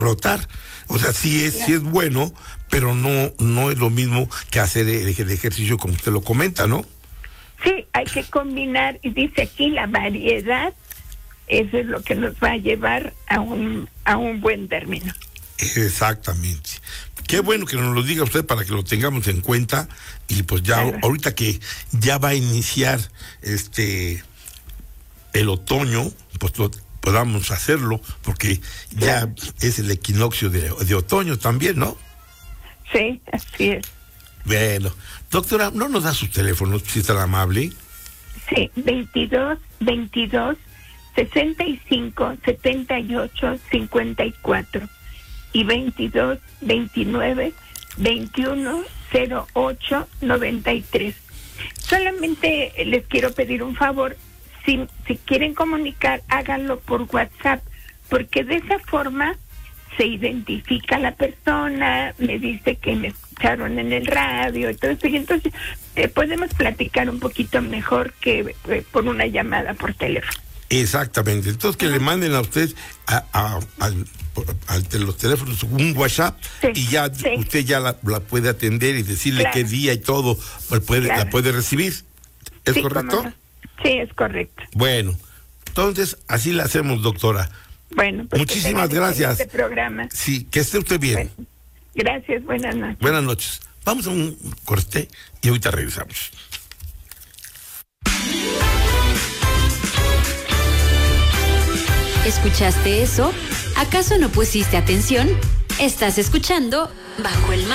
brotar. O sea, sí es bueno, pero no es lo mismo que hacer el ejercicio como usted lo comenta, ¿no? Sí, hay que combinar, y dice aquí la variedad, eso es lo que nos va a llevar a un buen término. Exactamente. Qué bueno que nos lo diga usted para que lo tengamos en cuenta, y pues ya ahorita que ya va a iniciar el otoño, pues podamos hacerlo, porque ya es el equinoccio de otoño también, ¿no? Sí, así es. Bueno, doctora, ¿no nos da sus teléfonos, si es tan amable? Sí, 22 65 78 54 y 22 29 21 08 93. Solamente les quiero pedir un favor, si quieren comunicar, háganlo por WhatsApp, porque de esa forma se identifica la persona, me dice que me escucharon en el radio y todo eso, y entonces podemos platicar un poquito mejor que por una llamada por teléfono. Exactamente. Entonces que le manden a usted los teléfonos un WhatsApp, y ya usted ya la puede atender y decirle qué día y todo la puede recibir. ¿Es correcto? No. Sí, es correcto. Bueno, entonces así la hacemos, doctora. Bueno, pues muchísimas gracias. Este programa. Sí, que esté usted bien. Bueno, gracias, buenas noches. Buenas noches. Vamos a un corte y ahorita regresamos. ¿Escuchaste eso? ¿Acaso no pusiste atención? Estás escuchando Bajo el Mar.